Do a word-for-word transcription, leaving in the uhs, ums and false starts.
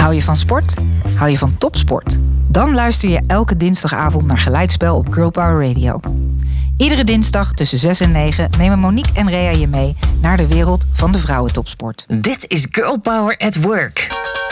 Hou je van sport? Hou je van topsport? Dan luister je elke dinsdagavond naar Gelijkspel op Girl Power Radio. Iedere dinsdag tussen zes en negen nemen Monique en Rea je mee naar de wereld van de vrouwentopsport. Dit is Girl Power at Work.